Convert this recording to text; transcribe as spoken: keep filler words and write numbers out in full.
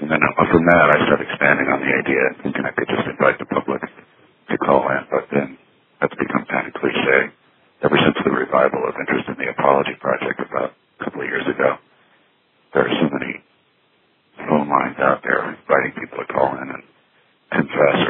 And then uh, from that, I started expanding on the idea, thinking I could just invite the public to call in, but then that's become kind of cliche. Ever since the revival of interest in the Apology Project about a couple of years ago, there are so many phone lines out there inviting people to call in and confess